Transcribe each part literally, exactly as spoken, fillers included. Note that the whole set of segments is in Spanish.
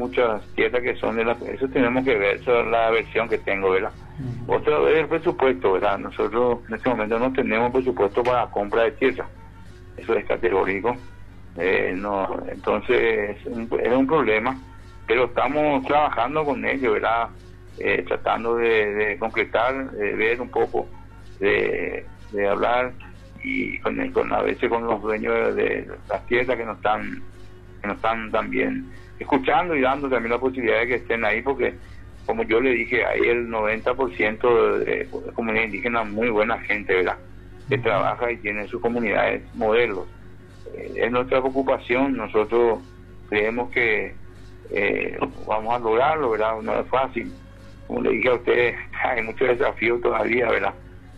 muchas tierras que son de la... Eso tenemos que ver, esa es la versión que tengo, ¿verdad? Uh-huh. Otra es el presupuesto, ¿verdad? Nosotros en este momento no tenemos presupuesto para compra de tierra. Eso es categórico. Eh, no, entonces es un, es un problema, pero estamos trabajando con ello, ¿verdad? Eh, tratando de, de concretar, de ver un poco, de, de hablar y con, el, con a veces con los dueños de, de las tierras que nos están que nos están también escuchando y dando también la posibilidad de que estén ahí, porque como yo le dije, hay el noventa por ciento de, de comunidad indígena, muy buena gente, ¿verdad? Que trabaja y tiene sus comunidades modelos. Eh, es nuestra preocupación, nosotros creemos que eh, vamos a lograrlo, ¿verdad? No es fácil. Como le dije a ustedes, hay muchos desafíos todavía, ¿verdad?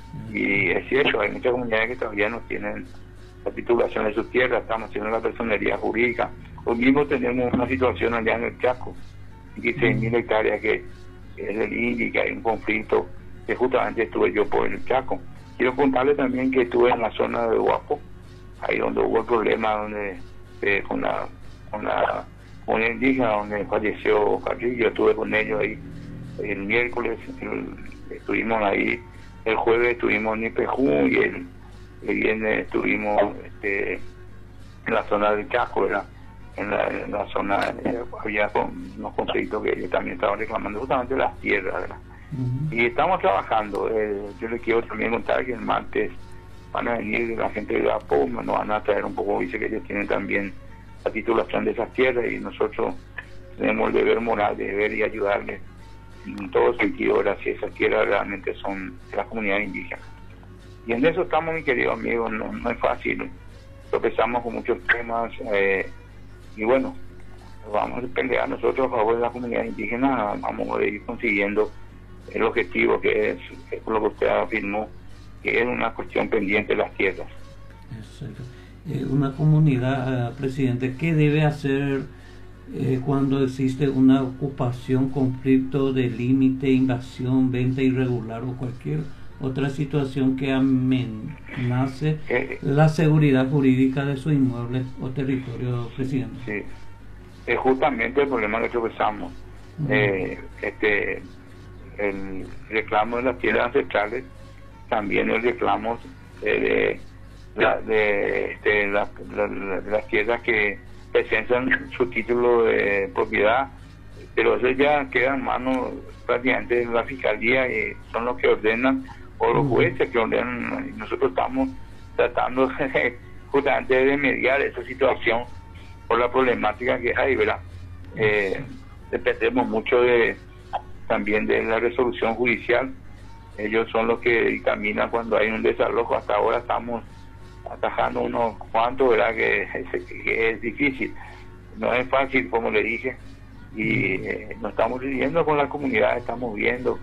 Y es cierto, hay muchas comunidades que todavía no tienen la titulación de sus tierras, estamos haciendo la personería jurídica. Hoy mismo tenemos una situación allá en el Chaco, dieciséis mil hectáreas que, que es del INDI, que hay un conflicto, que justamente estuve yo por el Chaco. Quiero contarle también que estuve en la zona de Huapo, ahí donde hubo el problema donde eh, con la con la comunidad indígena, donde falleció Carrillo. Yo estuve con ellos ahí el miércoles, el, estuvimos ahí, el jueves estuvimos en Ipejú y el, el viernes estuvimos este, en la zona del Chaco, ¿verdad? En la, en la zona eh, había con, unos conflictos que ellos también estaban reclamando justamente las tierras, ¿verdad? Uh-huh. Y estamos trabajando. Eh, yo les quiero también contar que el martes van a venir la gente de Apo, nos van a traer un poco, dice que ellos tienen también la titulación de esas tierras y nosotros tenemos el deber moral de ver y ayudarles en todo sentido, ¿verdad? Si esas tierras realmente son de las comunidades indígenas. Y en eso estamos, mi querido amigo, no, no es fácil, tropezamos con muchos temas, eh, y bueno, vamos a pelear nosotros a favor de la comunidad indígena, vamos a ir consiguiendo el objetivo que es, que es lo que usted afirmó, que es una cuestión pendiente de las tierras. Exacto. Eh, una comunidad, uh, presidente, ¿qué debe hacer eh, cuando existe una ocupación, conflicto de límite, invasión, venta irregular o cualquier otra situación que amenace eh, la seguridad jurídica de su inmueble o territorio, presidente? Sí, es justamente el problema que tropezamos. Uh-huh. eh, este el reclamo de las tierras ancestrales, también el reclamo de, de, de, de, este, la, la, la, de las tierras que presentan su título de propiedad, pero eso ya queda en manos prácticamente de la fiscalía y son los que ordenan, o los jueces que ordenan, y nosotros estamos tratando de, justamente de mediar esa situación por la problemática que hay, ¿verdad? Eh, dependemos mucho de también de la resolución judicial. Ellos son los que dictaminan cuando hay un desalojo. Hasta ahora estamos atajando unos cuantos, ¿verdad? Que es, que es difícil, no es fácil, como le dije, y eh, nos estamos viviendo con la comunidad, estamos viendo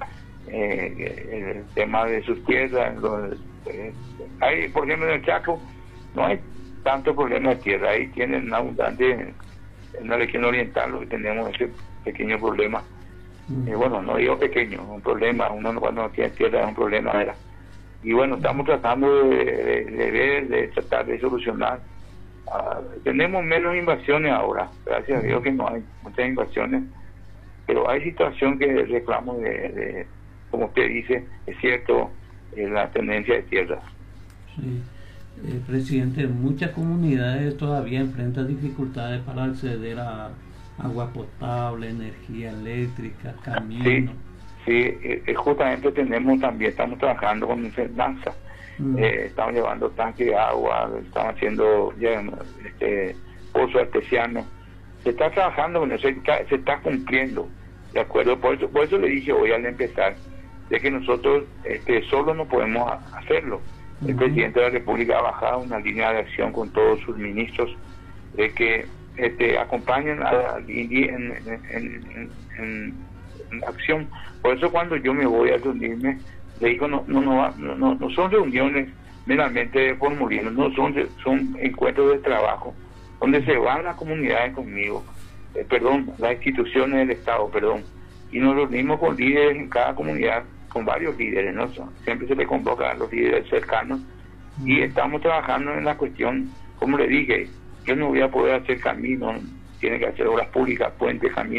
eh, el tema de sus tierras. Los, eh, hay, por ejemplo, en el Chaco no hay tanto problema de tierra, ahí tienen abundante, en la región oriental lo que tenemos ese pequeño problema. Eh, bueno, no digo pequeño, un problema, uno cuando no tiene tierra es un problema, ¿verdad? Y bueno, estamos tratando de, de, de ver, de tratar de solucionar. Uh, tenemos menos invasiones ahora, gracias a Dios que no hay muchas invasiones, pero hay situación que reclamo de, de, como usted dice, es cierto, eh, la tendencia de tierras. Sí. Eh, presidente, muchas comunidades todavía enfrentan dificultades para acceder a agua potable, energía eléctrica, caminos. Sí, sí, eh, justamente tenemos también, estamos trabajando con Infernanza, mm. eh, estamos llevando tanques de agua, estamos haciendo ya, este, pozos artesianos, se está trabajando con eso, se está, se está cumpliendo, ¿de acuerdo? Por eso, por eso le dije hoy al empezar, de que nosotros este, solo no podemos hacerlo. El uh-huh. presidente de la República ha bajado una línea de acción con todos sus ministros, de que Este, acompañan a la INDI en, en, en, en, en acción. Por eso cuando yo me voy a reunirme, le digo, no no no no, no son reuniones meramente de formulario, no son, son encuentros de trabajo, donde se van las comunidades conmigo, eh, perdón, las instituciones del Estado, perdón, y nos reunimos con líderes en cada comunidad, con varios líderes, ¿no? Siempre se le convoca a los líderes cercanos, y estamos trabajando en la cuestión, como le dije, yo no voy a poder hacer caminos, tiene que hacer obras públicas, puentes, caminos.